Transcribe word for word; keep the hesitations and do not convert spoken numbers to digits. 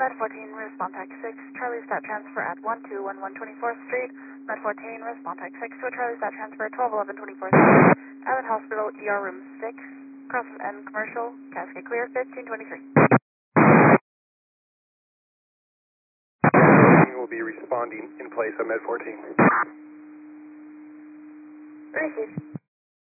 Med fourteen, respond type six, Charlie stat transfer at one two one one twenty-fourth Street. Med fourteen, respond type six to a Charlie stat transfer at twelve eleven twenty-fourth Street. Abbott Hospital, E R room six, cross from N commercial, casket clear, fifteen twenty-three. Will be responding in place of Med fourteen. Receive.